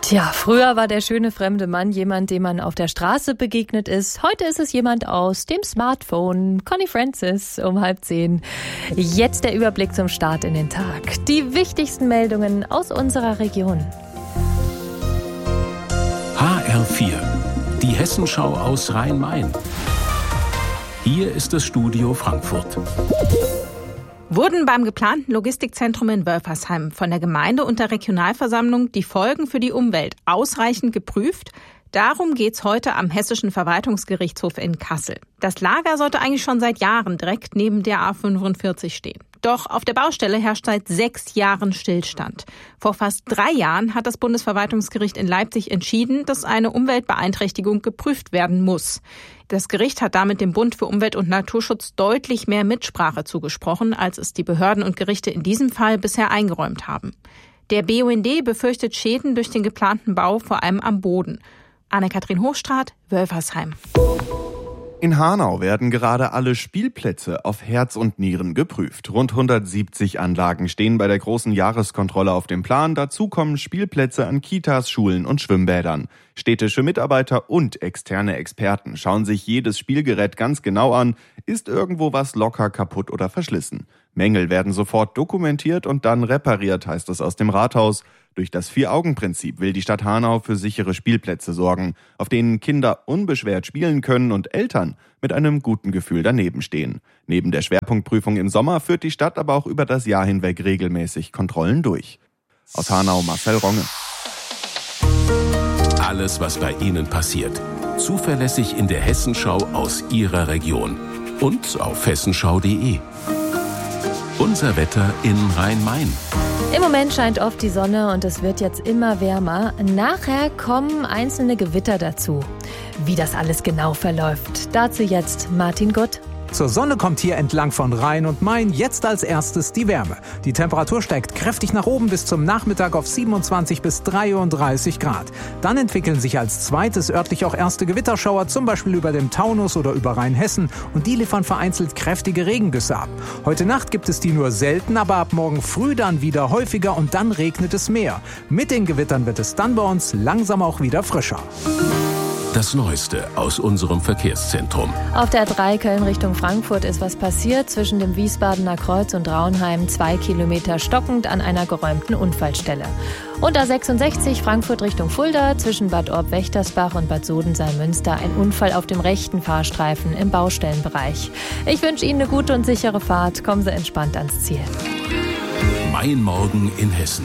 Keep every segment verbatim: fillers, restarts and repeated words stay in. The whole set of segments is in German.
Tja, früher war der schöne fremde Mann jemand, dem man auf der Straße begegnet ist. Heute ist es jemand aus dem Smartphone. Connie Francis um halb zehn. Jetzt der Überblick zum Start in den Tag. Die wichtigsten Meldungen aus unserer Region. H R vier, die Hessenschau aus Rhein-Main. Hier ist das Studio Frankfurt. Wurden beim geplanten Logistikzentrum in Wölfersheim von der Gemeinde und der Regionalversammlung die Folgen für die Umwelt ausreichend geprüft? Darum geht's heute am Hessischen Verwaltungsgerichtshof in Kassel. Das Lager sollte eigentlich schon seit Jahren direkt neben der A fünfundvierzig stehen. Doch auf der Baustelle herrscht seit sechs Jahren Stillstand. Vor fast drei Jahren hat das Bundesverwaltungsgericht in Leipzig entschieden, dass eine Umweltbeeinträchtigung geprüft werden muss. Das Gericht hat damit dem Bund für Umwelt- und Naturschutz deutlich mehr Mitsprache zugesprochen, als es die Behörden und Gerichte in diesem Fall bisher eingeräumt haben. Der B U N D befürchtet Schäden durch den geplanten Bau, vor allem am Boden. Anne-Kathrin Hochstraat, Wölfersheim. In Hanau werden gerade alle Spielplätze auf Herz und Nieren geprüft. Rund hundertsiebzig Anlagen stehen bei der großen Jahreskontrolle auf dem Plan. Dazu kommen Spielplätze an Kitas, Schulen und Schwimmbädern. Städtische Mitarbeiter und externe Experten schauen sich jedes Spielgerät ganz genau an. Ist irgendwo was locker, kaputt oder verschlissen? Mängel werden sofort dokumentiert und dann repariert, heißt es aus dem Rathaus. Durch das Vier-Augen-Prinzip will die Stadt Hanau für sichere Spielplätze sorgen, auf denen Kinder unbeschwert spielen können und Eltern mit einem guten Gefühl daneben stehen. Neben der Schwerpunktprüfung im Sommer führt die Stadt aber auch über das Jahr hinweg regelmäßig Kontrollen durch. Aus Hanau Marcel Ronge. Alles, was bei Ihnen passiert. Zuverlässig in der Hessenschau aus Ihrer Region. Und auf hessenschau punkt de. Unser Wetter in Rhein-Main. Im Moment scheint oft die Sonne und es wird jetzt immer wärmer. Nachher kommen einzelne Gewitter dazu. Wie das alles genau verläuft, dazu jetzt Martin Gutt. Zur Sonne kommt hier entlang von Rhein und Main jetzt als erstes die Wärme. Die Temperatur steigt kräftig nach oben bis zum Nachmittag auf siebenundzwanzig bis dreiunddreißig Grad. Dann entwickeln sich als zweites örtlich auch erste Gewitterschauer, zum Beispiel über dem Taunus oder über Rheinhessen. Und die liefern vereinzelt kräftige Regengüsse ab. Heute Nacht gibt es die nur selten, aber ab morgen früh dann wieder häufiger und dann regnet es mehr. Mit den Gewittern wird es dann bei uns langsam auch wieder frischer. Das Neueste aus unserem Verkehrszentrum. Auf der A drei Köln Richtung Frankfurt ist was passiert. Zwischen dem Wiesbadener Kreuz und Raunheim zwei Kilometer stockend an einer geräumten Unfallstelle. Und A sechsundsechzig Frankfurt Richtung Fulda zwischen Bad Orb-Wächtersbach und Bad Sodensalm-Münster ein Unfall auf dem rechten Fahrstreifen im Baustellenbereich. Ich wünsche Ihnen eine gute und sichere Fahrt. Kommen Sie entspannt ans Ziel. Mein Morgen in Hessen.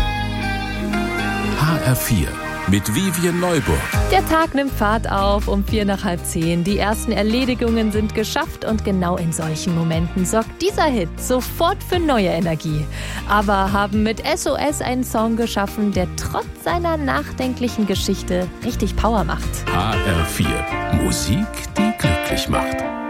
H R vier. Mit Vivian Neuburg. Der Tag nimmt Fahrt auf um vier nach halb zehn. Die ersten Erledigungen sind geschafft und genau in solchen Momenten sorgt dieser Hit sofort für neue Energie. Aber haben mit S O S einen Song geschaffen, der trotz seiner nachdenklichen Geschichte richtig Power macht. H R vier. Musik, die glücklich macht.